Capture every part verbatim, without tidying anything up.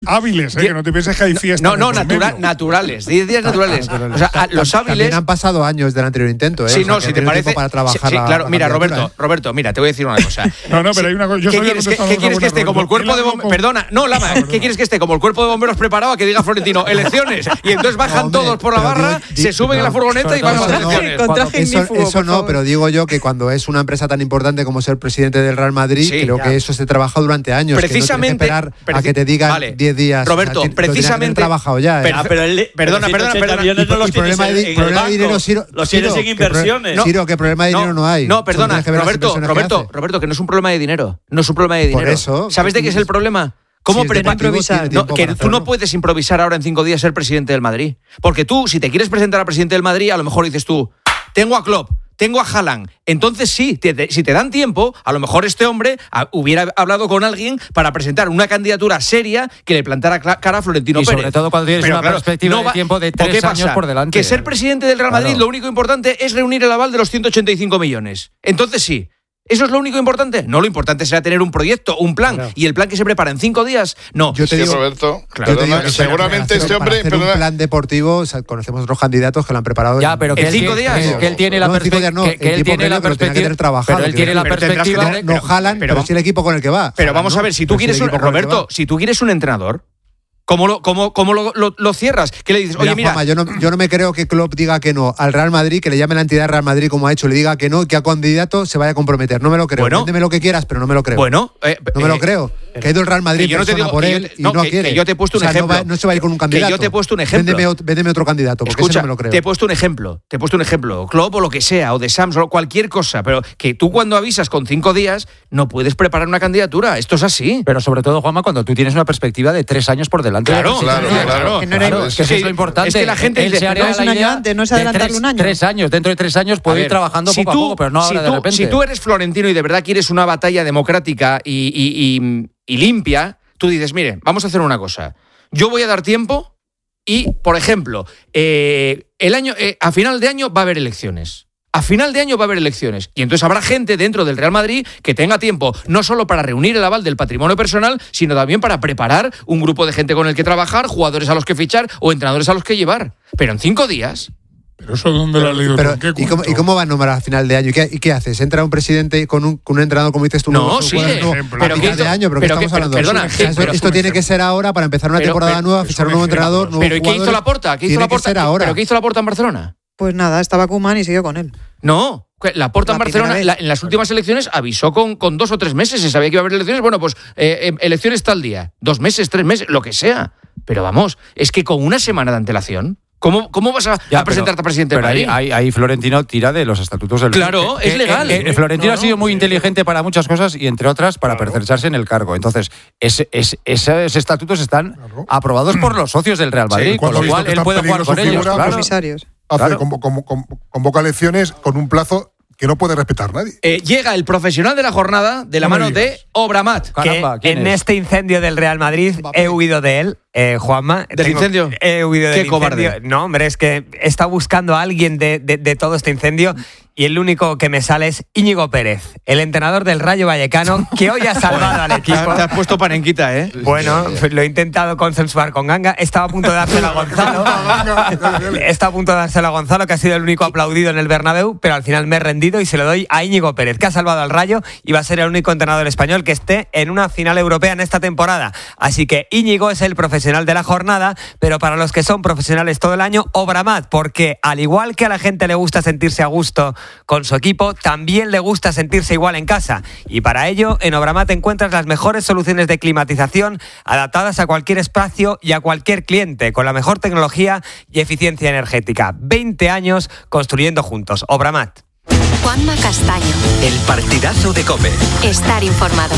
hábiles, ¿eh? Que no te pienses que hay fiestas. No, no, natura, naturales. diez días naturales. O sea, a, los hábiles. También han pasado años del anterior intento, ¿eh? Sí, o sea, no, si te parece. Para trabajar sí, la, claro, la mira, Roberto, ¿eh? Roberto, mira, te voy a decir una cosa. no, no, pero hay una cosa. Yo ¿Qué quieres que, ¿qué quieres que esté como el cuerpo de bomberos? Perdona, no, Lama, ¿qué quieres que esté como el cuerpo de bomberos preparado a que diga Florentino elecciones? Y entonces bajan no, todos por la barra, digo, se suben no, en la furgoneta y van a las elecciones. No, eso, eso no, pero digo yo que cuando es una empresa tan importante como ser presidente del Real Madrid, sí, creo ya. que eso se trabaja durante años. Precisamente. Que no tienes que esperar a que te digan diez vale. días. Roberto, o sea, precisamente. trabajado ya. ¿eh? Ah, pero el, perdona, perdona, perdona. Y, no los y problema de, en problema de dinero, Ciro. Los tienes en inversiones. Ciro, que problema de dinero no hay. No, perdona, Roberto, Roberto, Roberto, que no es un problema de dinero. No es un problema de dinero. Por eso. ¿Sabes de qué es el problema? ¿Cómo si preparar improvisar? No, que tú no puedes improvisar ahora en cinco días ser presidente del Madrid. Porque tú, si te quieres presentar a presidente del Madrid, a lo mejor dices tú, tengo a Klopp, tengo a Haaland. Entonces sí, te, te, si te dan tiempo, a lo mejor este hombre a, hubiera hablado con alguien para presentar una candidatura seria que le plantara cara a Florentino y Pérez. Y sobre todo cuando tienes Pero, una claro, perspectiva no va, de tiempo de tres años pasa? por delante. Que ser presidente del Real Madrid, claro. lo único importante es reunir el aval de los ciento ochenta y cinco millones. Entonces sí. ¿Eso es lo único importante? No, lo importante será tener un proyecto, un plan. Claro. ¿Y el plan que se prepara en cinco días? No. Yo te sí, digo, Roberto, claro, perdona, te digo, seguramente para, este hombre... Para hacer perdona. un plan deportivo, o sea, conocemos otros candidatos que lo han preparado ya, pero en, en cinco días. Que, que él tiene la no, perspectiva... No, que, que él tiene la perspectiva... Pero él tiene la perspectiva... No, no jalan, pero, pero sí el equipo con el que va. Pero vamos a ver, si tú quieres un... Roberto, si tú quieres un entrenador... ¿Cómo lo, cómo, cómo lo, lo, lo cierras? ¿Qué le dices? Oye, mira, Juanma, yo, no, yo no me creo que Klopp diga que no al Real Madrid, que le llame la entidad Real Madrid como ha hecho, le diga que no y que a candidato se vaya a comprometer. No me lo creo. Bueno, Véndeme lo que quieras, pero no me lo creo. Bueno, eh, no me lo eh, creo. Que ha ido el Real Madrid yo no te digo, por que él te, y no, no que, quiere. Que yo te he puesto un o sea, ejemplo. No, va, no se va a ir con un candidato. Que yo te he puesto un ejemplo. Véndeme, véndeme otro candidato, porque Escucha, ese no me lo creo. Te he puesto un ejemplo. Te he puesto un ejemplo. Klopp o lo que sea, o de Sams, o cualquier cosa. Pero que tú cuando avisas con cinco días no puedes preparar una candidatura. Esto es así. Pero sobre todo, Juanma, cuando tú tienes una perspectiva de tres años por delante. Claro, claro, claro. claro. Que no era, claro, es que eso es lo importante. Es que la gente él dice, se haría no es la un año idea antes, no es de adelantarle tres, un año. Tres años, dentro de tres años puede ver, ir trabajando si poco tú, a poco, pero no si ahora tú, de repente. Si tú eres Florentino y de verdad quieres una batalla democrática y, y, y, y limpia, tú dices, mire, vamos a hacer una cosa. Yo voy a dar tiempo y, por ejemplo, eh, el año, eh, a final de año va a haber elecciones. A final de año va a haber elecciones. Y entonces habrá gente dentro del Real Madrid que tenga tiempo no solo para reunir el aval del patrimonio personal, sino también para preparar un grupo de gente con el que trabajar, jugadores a los que fichar o entrenadores a los que llevar. Pero en cinco días... ¿Pero eso dónde lo has leído? Pero, ¿Qué ¿y, cómo, ¿Y cómo va a nombrar a final de año? ¿Y qué, y qué haces? ¿Entra un presidente con un, con un entrenador, como dices tú? No, un, sí. Un nuevo, pero a final de año, pero, pero ¿qué estamos que, hablando? Perdona, o sea, pero, esto tiene que ser ahora para empezar una pero, temporada pero, nueva, fichar un nuevo entrenador, nuevos ¿Pero ¿y qué hizo Laporta? ¿Qué hizo Laporta? ¿Pero qué hizo Laporta en Barcelona? Pues nada, estaba Koeman y siguió con él. No, Laporta en Barcelona la, en las últimas elecciones avisó con, con dos o tres meses. Se sabía que iba a haber elecciones. Bueno, pues eh, elecciones tal día. Dos meses, tres meses, lo que sea. Pero vamos, es que con una semana de antelación... ¿Cómo, ¿Cómo vas a, ya, a presentarte a presidente pero de Madrid? Ahí, ahí, ahí Florentino tira de los estatutos del Claro, que, es legal. Eh, eh, Florentino no, ha sido muy sí. inteligente para muchas cosas y entre otras para claro. percersarse en el cargo. Entonces, ese, ese, esos estatutos están claro. aprobados por los socios del Real Madrid, sí, con lo cual él puede jugar con ellos. Claro. Comisarios. Hace, claro. como, como, como, convoca elecciones con un plazo que no puede respetar nadie. Eh, llega el profesional de la jornada de la no mano de Obramat. Caramba, que en es? este incendio del Real Madrid he huido de él, eh, Juanma. ¿Del Tengo, incendio? He huido del Qué cobarde. incendio. No, hombre, es que he estado buscando a alguien de, de, de todo este incendio y el único que me sale es Íñigo Pérez, el entrenador del Rayo Vallecano, que hoy ha salvado al equipo. Te has puesto panenquita, ¿eh? Bueno, lo he intentado consensuar con Ganga. Estaba a punto de dárselo a Gonzalo. Estaba a punto de dárselo a Gonzalo, que ha sido el único aplaudido en el Bernabéu, pero al final me he rendido y se lo doy a Íñigo Pérez, que ha salvado al Rayo y va a ser el único entrenador español que esté en una final europea en esta temporada. Así que Íñigo es el profesional de la jornada, pero para los que son profesionales todo el año, Obramat, porque al igual que a la gente le gusta sentirse a gusto con su equipo, también le gusta sentirse igual en casa. Y para ello, en Obramat encuentras las mejores soluciones de climatización adaptadas a cualquier espacio y a cualquier cliente, con la mejor tecnología y eficiencia energética. veinte años construyendo juntos. Obramat. Juanma Castaño. El partidazo de COPE. Estar informado.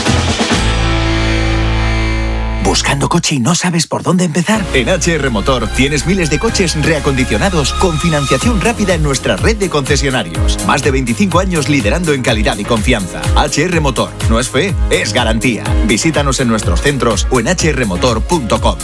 ¿Buscando coche y no sabes por dónde empezar? En H R Motor tienes miles de coches reacondicionados con financiación rápida en nuestra red de concesionarios. Más de veinticinco años liderando en calidad y confianza. H R Motor. No es fe, es garantía. Visítanos en nuestros centros o en h r motor punto com.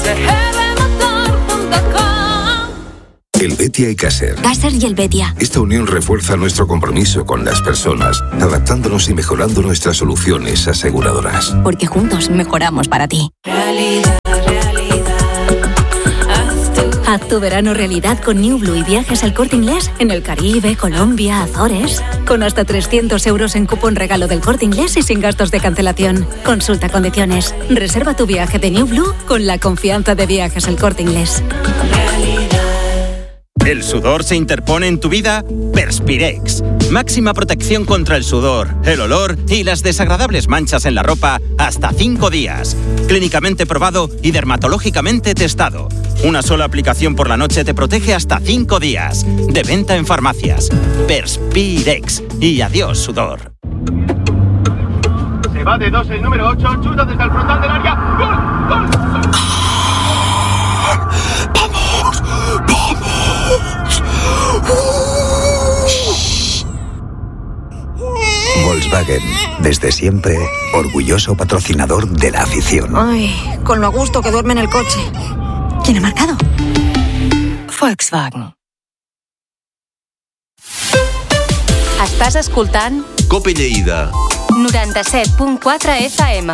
El Betia y Caser. Caser y el Betia. Esta unión refuerza nuestro compromiso con las personas, adaptándonos y mejorando nuestras soluciones aseguradoras. Porque juntos mejoramos para ti. Realidad. Haz tu verano realidad con New Blue y viajes al Corte Inglés en el Caribe, Colombia, Azores. Con hasta trescientos euros en cupón regalo del Corte Inglés y sin gastos de cancelación. Consulta condiciones. Reserva tu viaje de New Blue con la confianza de Viajes al Corte Inglés. ¿El sudor se interpone en tu vida? Perspirex. Máxima protección contra el sudor, el olor y las desagradables manchas en la ropa hasta cinco días. Clínicamente probado y dermatológicamente testado. Una sola aplicación por la noche te protege hasta cinco días. De venta en farmacias. Perspirex. Y adiós, sudor. Se va de dos el número ocho, chuta desde el frontal del área. ¡Gol! ¡Gol! ¡Gol! ¡Vamos! ¡Vamos! Volkswagen, desde siempre, orgulloso patrocinador de la afición. Ay, con lo a gusto que duerme en el coche. ¿Quién ha marcado? Volkswagen. Estàs escoltant Cope Lleida. noranta-set punt quatre F M.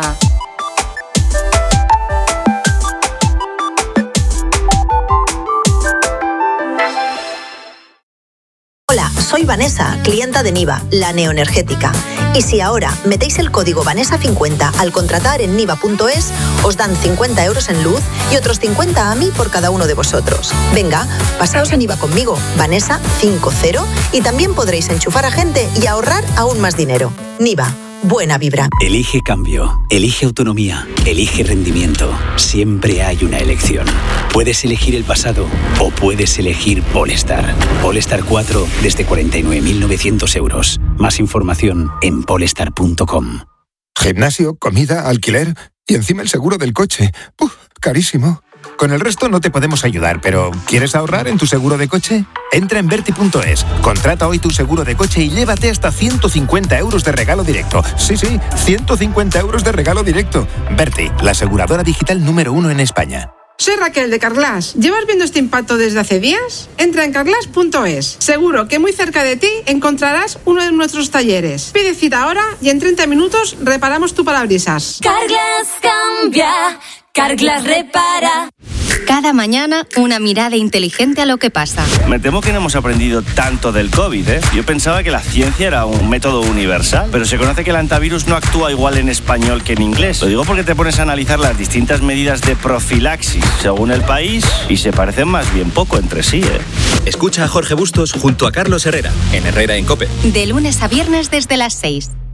Hola, soy Vanessa, clienta de Niva, la neoenergética. Y si ahora metéis el código Vanessa cincuenta al contratar en niva punto es, os dan cincuenta euros en luz y otros cincuenta a mí por cada uno de vosotros. Venga, pasaos a Niva conmigo, Vanessa cincuenta, y también podréis enchufar a gente y ahorrar aún más dinero. Niva. Buena vibra. Elige cambio, elige autonomía, elige rendimiento. Siempre hay una elección. Puedes elegir el pasado o puedes elegir Polestar. Polestar cuatro desde cuarenta y nueve mil novecientos euros. Más información en polestar punto com. Gimnasio, comida, alquiler y encima el seguro del coche. ¡Uf! Carísimo. Con el resto no te podemos ayudar, pero ¿quieres ahorrar en tu seguro de coche? Entra en Berti punto es, contrata hoy tu seguro de coche y llévate hasta ciento cincuenta euros de regalo directo. Sí, sí, ciento cincuenta euros de regalo directo. Berti, la aseguradora digital número uno en España. Soy Raquel de Carglass. ¿Llevas viendo este impacto desde hace días? Entra en carglass punto es. Seguro que muy cerca de ti encontrarás uno de nuestros talleres. Pide cita ahora y en treinta minutos reparamos tu parabrisas. Carglass cambia, Carglass repara. Cada mañana una mirada inteligente a lo que pasa. Me temo que no hemos aprendido tanto del COVID, ¿eh? Yo pensaba que la ciencia era un método universal, pero se conoce que el antivirus no actúa igual en español que en inglés. Lo digo porque te pones a analizar las distintas medidas de profilaxis según el país y se parecen más bien poco entre sí, ¿eh? Escucha a Jorge Bustos junto a Carlos Herrera, en Herrera en COPE. De lunes a viernes desde las seis.